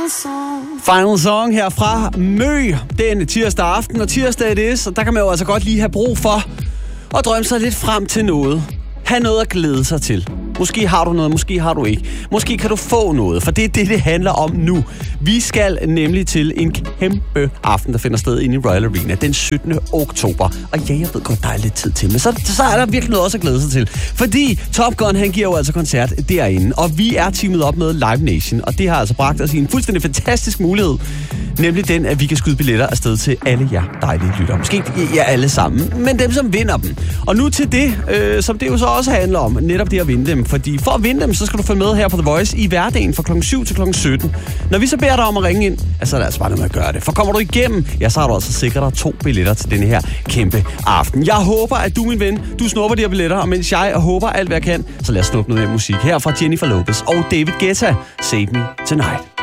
Final Song her fra Mø. Det er en tirsdag aften, og tirsdag det is, og der kan man jo altså godt lige have brug for at drømme sig lidt frem til noget. Ha' noget at glæde sig til. Måske har du noget, måske har du ikke. Måske kan du få noget, for det er det handler om nu. Vi skal nemlig til en kæmpe aften, der finder sted inde i Royal Arena den 17. oktober. Og ja, jeg ved godt, der er lidt tid til, men så er der virkelig noget også at glæde sig til. Fordi Top Gun, han giver jo altså koncert derinde, og vi er teamet op med Live Nation, og det har altså bragt os i en fuldstændig fantastisk mulighed. Nemlig den, at vi kan skyde billetter afsted til alle jer dejlige lyttere. Måske ikke jer alle sammen, men dem, som vinder dem. Og nu til det, som det jo så også handler om, netop det at vinde dem. Fordi for at vinde dem, så skal du følge med her på The Voice i hverdagen fra kl. 7 til kl. 17. Når vi så beder dig om at ringe ind, så er det altså bare noget med at gøre det. For kommer du igennem, ja, så har du altså sikret dig 2 billetter til denne her kæmpe aften. Jeg håber, at du, min ven, du snupper de her billetter, og mens jeg håber alt, hvad jeg kan, så lad os snuppe noget af musik her fra Jennifer Lopez og David Guetta. Save Me Tonight.